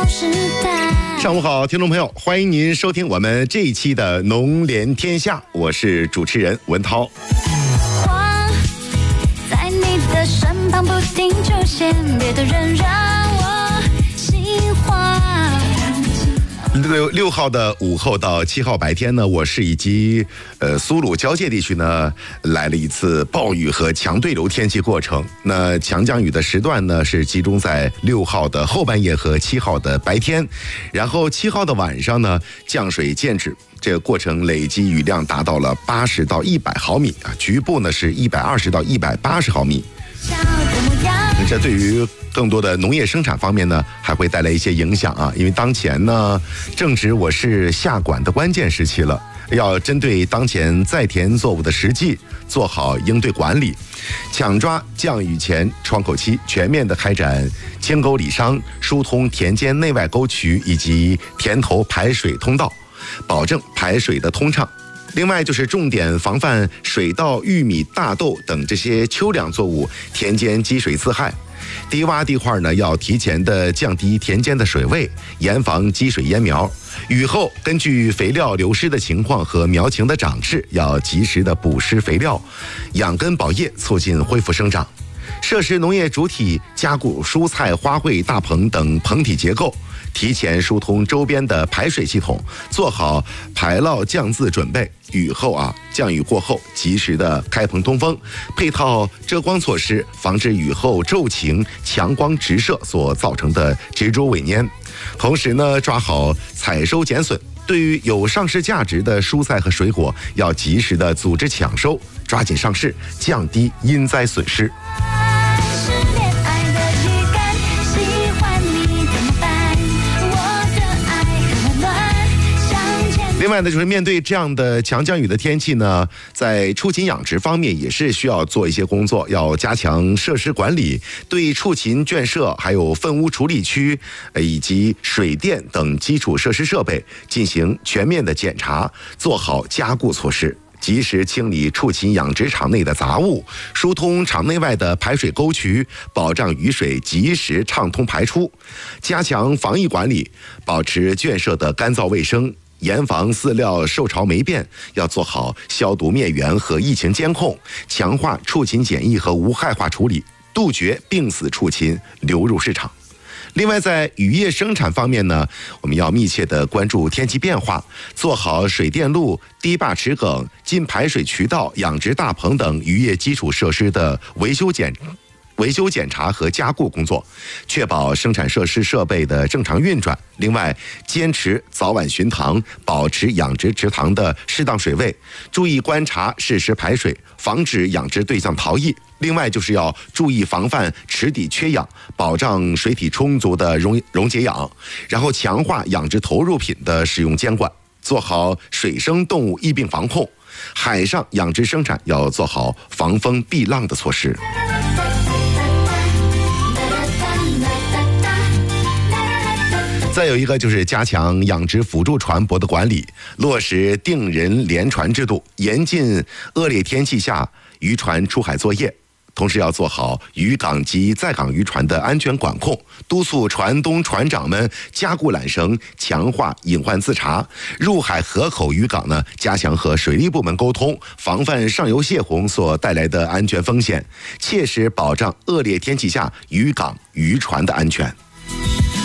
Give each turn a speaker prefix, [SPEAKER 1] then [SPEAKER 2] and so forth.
[SPEAKER 1] 上午好，听众朋友，欢迎您收听我们这一期的《农联天下》，我是主持人文涛。
[SPEAKER 2] 我在你的身旁不停出现，别的人让我心慌。
[SPEAKER 1] 6号的午后到7号白天呢，我市以及苏鲁交界地区呢来了一次暴雨和强对流天气过程。那强降雨的时段呢是集中在6号的后半夜和7号的白天，然后7号的晚上呢降水渐止。这个过程累计雨量达到了80到100毫米啊，局部呢是120到180毫米。这对于更多的农业生产方面呢，还会带来一些影响啊。因为当前呢，正值我市下管的关键时期了，要针对当前在田作物的实际，做好应对管理，抢抓降雨前窗口期，全面的开展清沟理商，疏通田间内外沟渠以及田头排水通道，保证排水的通畅。另外就是重点防范水稻、玉米、大豆等这些秋粮作物田间积水自害。低洼地块呢，要提前的降低田间的水位，严防积水淹苗。雨后根据肥料流失的情况和苗情的长势，要及时的补施肥料，养根保叶，促进恢复生长。设施农业主体加固蔬菜、花卉大棚等棚体结构，提前疏通周边的排水系统，做好排涝降渍准备。雨后降雨过后及时的开棚通风，配套遮光措施，防止雨后骤晴、强光直射所造成的植株萎蔫。同时呢，抓好采收减损，对于有上市价值的蔬菜和水果，要及时的组织抢收，抓紧上市，降低因灾损失。另外呢，就是面对这样的强降雨的天气呢，在畜禽养殖方面也是需要做一些工作，要加强设施管理，对畜禽圈舍、还有粪污处理区以及水电等基础设施设备进行全面的检查，做好加固措施。及时清理畜禽养殖场内的杂物，疏通场内外的排水沟渠，保障雨水及时畅通排出。加强防疫管理，保持圈舍的干燥卫生，严防饲料受潮霉变，要做好消毒灭源和疫情监控，强化畜禽检疫和无害化处理，杜绝病死畜禽流入市场。另外，在渔业生产方面呢，我们要密切的关注天气变化，做好水电路、堤坝池埂、进排水渠道、养殖大棚等渔业基础设施的维修检查和加固工作，确保生产设施设备的正常运转。另外，坚持早晚巡塘，保持养殖池塘的适当水位，注意观察适时排水，防止养殖对象逃逸。另外就是要注意防范池底缺氧，保障水体充足的溶解氧，然后强化养殖投入品的使用监管，做好水生动物疫病防控。海上养殖生产要做好防风避浪的措施。再有一个就是加强养殖辅助船舶的管理，落实定人联船制度，严禁恶劣天气下渔船出海作业。同时要做好渔港及在港渔船的安全管控，督促船东船长们加固缆绳，强化隐患自查。入海河口渔港呢，加强和水利部门沟通，防范上游泄洪所带来的安全风险，切实保障恶劣天气下渔港渔船的安全。